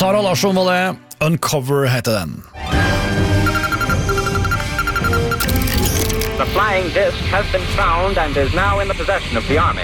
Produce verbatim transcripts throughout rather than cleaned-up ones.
Sara Larsson var det. Uncover heter den. The flying disc has been found and is now in the possession of the army.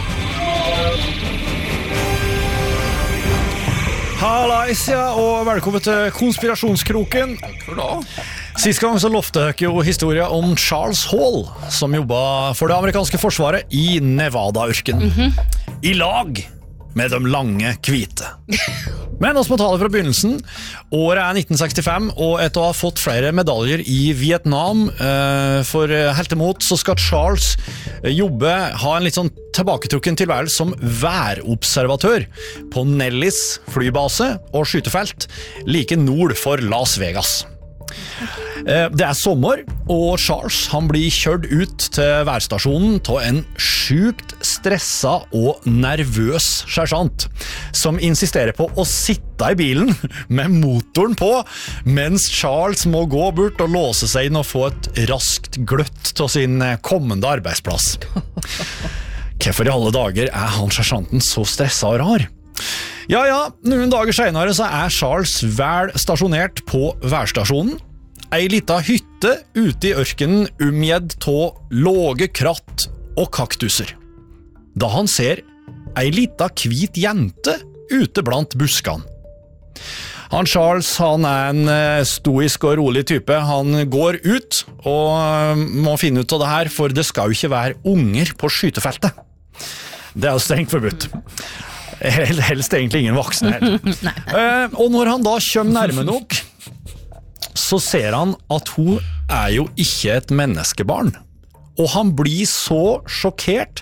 Hallaisia, og velkommen til Konspirasjonskroken. Sist gang så lovte jeg jo historien om Charles Hall, som jobbet for det amerikanske forsvaret i Nevada-ørken. Mm-hmm. I lag med de lange hvite. Men oss må ta det fra begynnelsen. Året er nitten sekstifem, og etter å ha fått flere medaljer i Vietnam eh, for heltemot, så skal Charles jobbe, ha en litt sånn tilbaketrukken tilværelse som værobservatør på Nellis flybase og skytefelt, like nord for Las Vegas. Det er sommer, og Charles han blir kjørt ut til værstasjonen til en sjukt stressa og nervøs sersjant, som insisterer på å sitte i bilen med motoren på, mens Charles må gå bort og låse seg inn og få et raskt gløtt til sin kommende arbeidsplass. Hvorfor i alle dager er han sersjanten så stressa og rar? Ja, ja, noen dager senere så er Charles vel stasjonert på værstasjonen. Ei lita hytte ute i ørkenen omgjedd av låge kratt og kaktuser. Da han ser ei lita hvit jente ute blant buskene. Han Charles han er en stoisk og rolig type. Han går ut og må finne ut av det her, for det skal jo ikke være unger på skytefeltet. Det er jo strengt forbudt. Helst egentlig ingen voksne her. Og når han da kommer nærme nok, så ser han at hun er jo ikke et menneskebarn. Og han blir så sjokkert